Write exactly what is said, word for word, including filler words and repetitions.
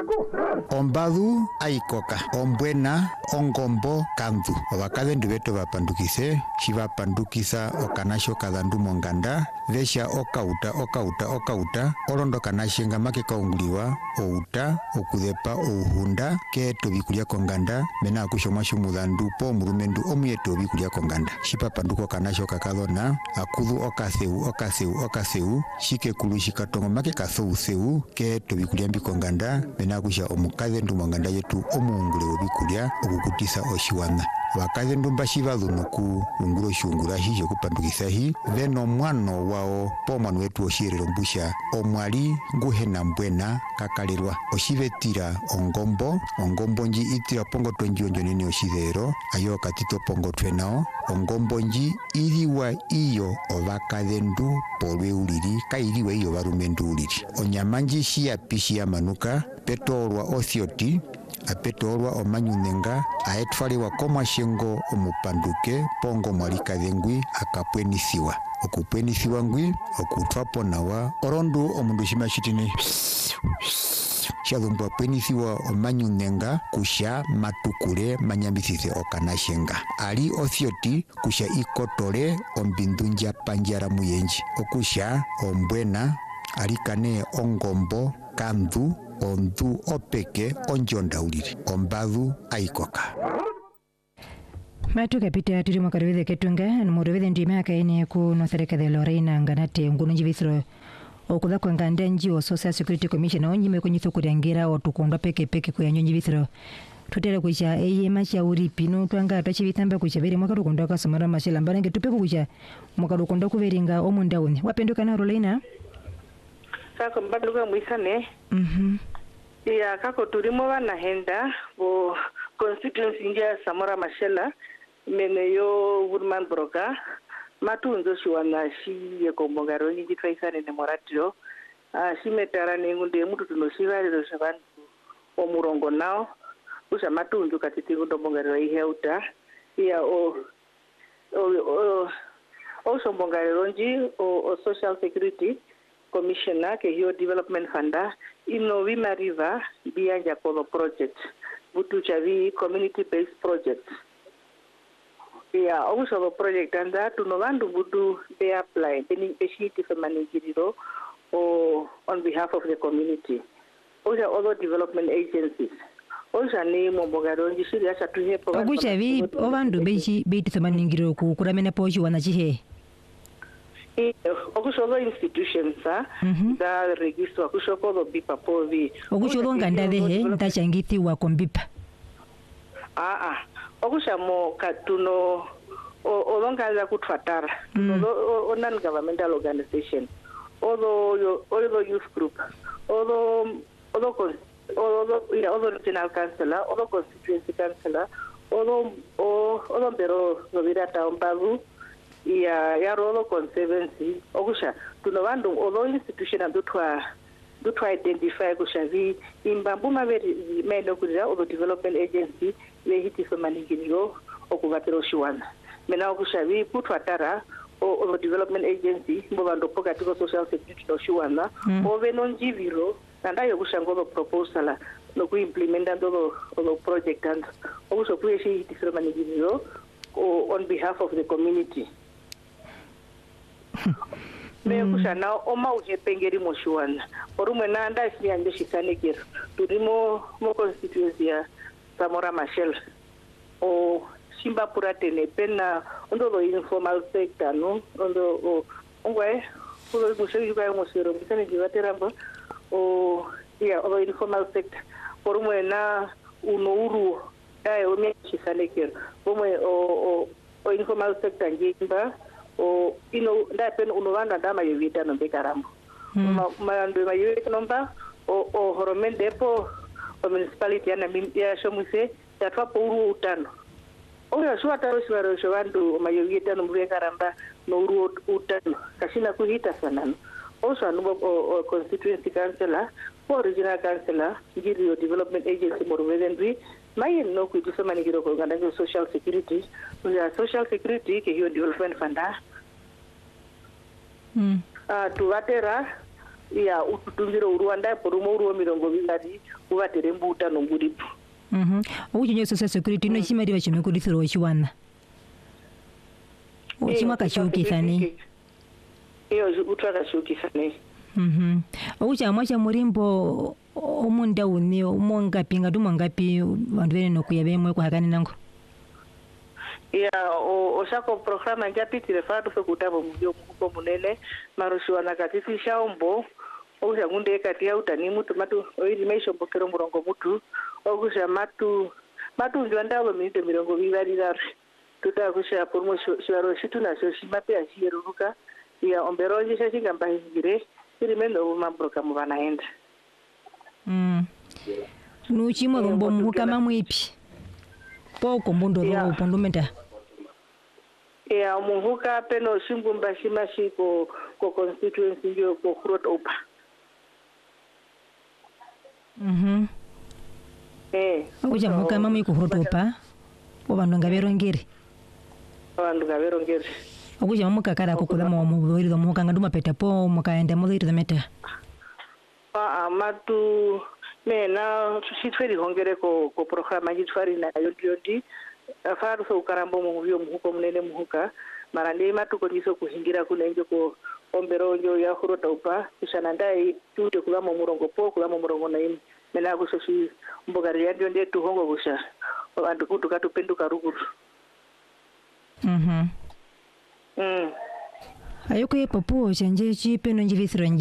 Ombadu aikoka, ombwena, ongombo, kandu. Obakade ndubeto bapandukise, shibapandukisa okanasho kadandu monganda, vesha okauta, okauta, okauta, orondo kanashenga make kaunguliwa, outa, okudepa, ouhunda, ke tobikulia konganda, mena akushoma shumudandu po murumendu omuyeto obikulia konganda. Shipapanduko kanasho kakadona, akudu okaseu, okaseu, okaseu, shike kulu shikatongo make kasou seu, ke tobikulia mbikonganda, mena akusha omukaze ndu monganda yetu omuungule obikulia, okukutisa oshiwana. Wakaze ndumba shivalunuku ungulo shungula hijo kupandukisa hi veno mwano wao po mwanu wetu oshirero mbusha omwali nguhena mbwena kakalirwa oshivetira ongombo ongombo nji itira pongo tonji onjo nini oshidero ayo katito pongo twenao ongombo nji iriwa iyo ovakaze ndu polwe uliri kairiwa iyo varumendu uliri onyamanji shia pishi ya manuka petolwa osioti apetolwa omanyunenga aetwaliwa komashengo omupanduke pongo mwalikadhengwi akapwenisiwa okupwenisiwa ngwi okutwapo nawa orondu omundu shimashitini shalumbwa pwenisiwa omanyunenga kusha matukule manyambisise okanashenga ali osioti kusha ikotole ombindunja panjara muyenji okusha ombwena alikane ongombo kandu ondu opeke onjondauliri ombadu aikoka Matu kapita tiri mwakarivide ketunga numurivide ndimaka ine ku nosereka de Lorena nganate ngunu njivisiro okuda kwa nganda nji o Social Security Commission onjime kunyitho kuriangira otukondwa peke peke kwa njivisiro tutele kuisha eye mashauri pino twanga tachivitamba kuisha veri mwakarukonda kwa samara mashila mbarange tupeku kuisha mwakarukonda kuveringa omundauni wapenduka na Lorena Sako mbanduka mwisane mhm ya kako turimo wana henda bo constituency nja Samora Machela meneyo Woodman Broka matunzo shiwana shi yekombongaro nyingi twaisane ne moratio ah shimetara nengunde mutu tunoshiva lezo shabantu omurongo nao usha matunzo katiti ndombongaro iheuta ya o o o o sombongaro nji o, o Social Security Commissioner ke hiyo development funda ino Wima River bianja kono project butu chavi community based project ya omusho project anda tunovandu budu they apply beni eshiti for managerial or on behalf of the community oja other development agencies oja ni mombogaro njishiri acha tuhepo okuchavi ovandu bechi beti samaningiro ku kuramena pochi wanachihe okushozo institutions ha mm-hmm. da register okushozo bipa povi okushozo ngandade he ndachangiti wa kombipa ah ah okushamo katuno olongaza kutfatara mm. o non governmental organization although yo although youth group although although although ya although regional councillor although constituency councillor although although pero novira taumbalu ya ya rolo conservancy okusha tunabantu although institution andutwa dutwa identify kusha vi imbambu maberi meno kuja o development agency le hiti so maningiro okuvatero shiwana mena okusha vi kutwatara o, o development agency mbobando pokati ko social security no shiwana mm. o venonjiviro nanda yokushango proposal no ku implementa ndo o project and okusho kuyeshi hiti so maningiro on behalf of the community me kushana oma uje pengeri moshuana orumwe nanda sinyanje shikanekero turimo mo constituency ya Samora Machel o shimba puratene pena ondo lo informal sector no ondo o ongwe kulo musheyi kwa mosero bisane jivateramba o ya o informal sector orumwe na unouru ai o me shikanekero omwe o o informal sector njimba o ino ndapen unovanda ndama yevita no bekarambo ma mando mayevita nomba o o horomen depo o municipality ya ya shomuse yatwa pouru utano o ya shwa taro shwaro shwandu mayevita no bekaramba no uru utano kashina kuhita sanano o so anu o constituency councillor o regional councillor ngiri development agency morwezenri mayen no ku tusema ni kiroko nganda social security ya social security ke hiyo development funda mm ah tuwatera ya ututungiro uruanda porumo uruo mirongo vivali uvatere mbuta nomburipo. Mhm. Uchi social security no chimari bachime kudithiro wachiwana. Uchimwa kashukithani. Iyo utaka shukithani. Mhm. Uchi amwacha murimbo omunda uni omongapi ngadu mongapi bandu bene nokuya bemwe kwa hakani nango. Ya o osako programa njapitire fatu fekutavo muvyo muko munene marushiwana katiti shaombo okusha kunde kati ya utani mutu matu oiri meisho mbokero murongo mutu okusha matu matu njwandavo minute mirongo vivali lari tuta kusha pormo shwaro shitu na shoshi mape ashiyeruruka ya omberonji shashinga mbahingire iri mendo mabroka muvanaenda. Mm. Nuchimwa gombo muhuka mamwipi poko mbundo ro upondumenta. Ya muhuka peno shimbumba shimashi ko ko constituency ndio ko Groote Opa. Mhm. Eh. Uja muhuka mami ko Groote Opa. Obandu ngaberongere. Obandu ngaberongere. Uja muka kara ko kula mo mubiri do muhuka nganduma peta po mukaenda mudiri do meta. Ah matu mena shitferi hongere ko ko programa jitfari na yondi yondi. Afaru so karambo mu vyo muhuko munene muhuka marande matu ko niso kuhingira kunenje ko ombero njo ya Groote Opa kisana ndai tute kula mu murongo po kula mu murongo na imi mena ko soshi mbogari ya ndio tu hongo kusha bandu kutu katupenduka ruguru. Mhm. Mm. Ayoko ye papu chanje chi peno njivithiro